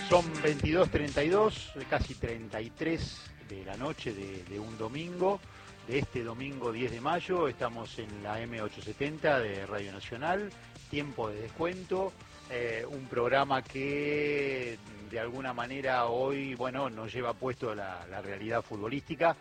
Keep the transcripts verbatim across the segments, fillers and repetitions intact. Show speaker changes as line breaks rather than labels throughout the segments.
Son veintidós treinta y dos, casi treinta y tres de la noche de, de un domingo, de este domingo diez de mayo. Estamos en la eme ochocientos setenta de Radio Nacional, tiempo de descuento, eh, un programa que de alguna manera hoy, bueno, nos lleva puesto la, la realidad futbolística,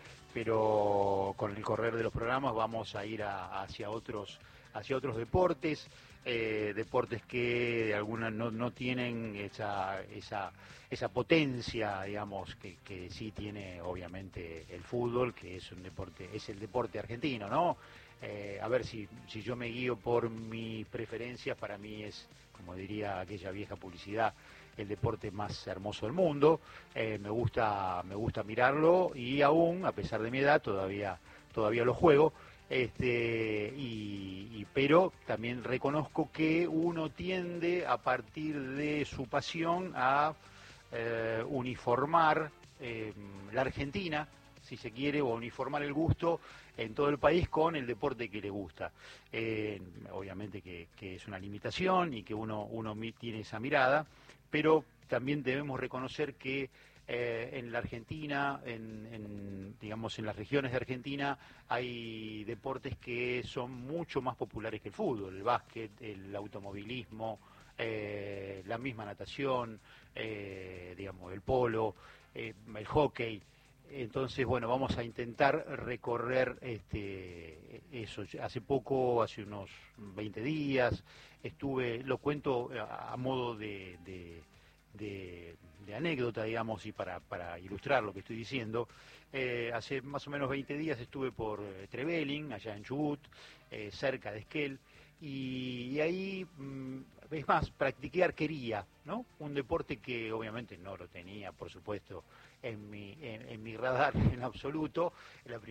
pero con el correr de los programas vamos a ir a, hacia otros hacia otros deportes, eh, deportes que de alguna no, no tienen esa, esa, esa potencia, digamos, que, que sí tiene obviamente el fútbol, que es un deporte, es el deporte argentino, ¿no? Eh, a ver si, si yo me guío por mis preferencias, para mí es, como diría aquella vieja publicidad, el deporte más hermoso del mundo. Eh, me gusta, me gusta mirarlo y aún, a pesar de mi edad, todavía, todavía lo juego. Este, y, y, pero también reconozco que uno tiende a partir de su pasión a eh, uniformar eh, la Argentina, si se quiere, o uniformar el gusto en todo el país con el deporte que le gusta. Eh, obviamente que, que es una limitación y que uno, uno tiene esa mirada, pero también debemos reconocer que Eh, en la Argentina, en, en, digamos, en las regiones de Argentina, hay deportes que son mucho más populares que el fútbol, el básquet, el automovilismo, eh, la misma natación, eh, digamos, el polo, eh, el hockey. Entonces, bueno, vamos a intentar recorrer este, eso. Hace poco, hace unos veinte días, estuve, lo cuento a, a modo de... de De, de anécdota, digamos, y para, para ilustrar lo que estoy diciendo. Eh, hace más o menos veinte días estuve por eh, Trevelin, allá en Chubut, eh, cerca de Esquel, y, y ahí, mm, es más, practiqué arquería, ¿no? Un deporte que obviamente no lo tenía, por supuesto, en mi, en, en mi radar en absoluto. La